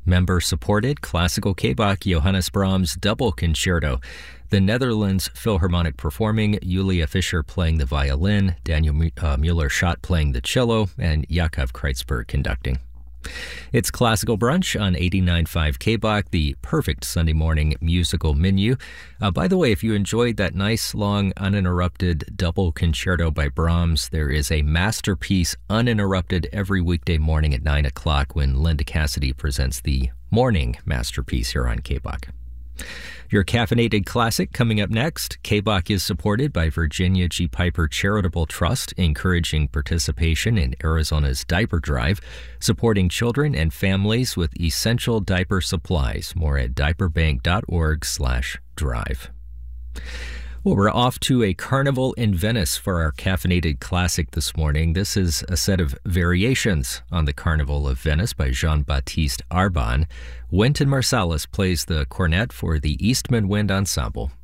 member-supported classical K-Bach Johannes Brahms Double Concerto. The Netherlands Philharmonic performing, Julia Fischer playing the violin, Daniel Mueller-Schott playing the cello, and Yakov Kreitzberg conducting. It's Classical Brunch on 89.5 K-Bach, the perfect Sunday morning musical menu. By the way, if you enjoyed that nice, long, uninterrupted double concerto by Brahms, there is a masterpiece uninterrupted every weekday morning at 9 o'clock when Linda Cassidy presents the morning masterpiece here on K-Bach. Your caffeinated classic coming up next. K-Bach is supported by Virginia G. Piper Charitable Trust, encouraging participation in Arizona's diaper drive, supporting children and families with essential diaper supplies. More at diaperbank.org/drive. Well, we're off to a carnival in Venice for our caffeinated classic this morning. This is a set of variations on the Carnival of Venice by Jean-Baptiste Arban. Wynton Marsalis plays the cornet for the Eastman Wind Ensemble.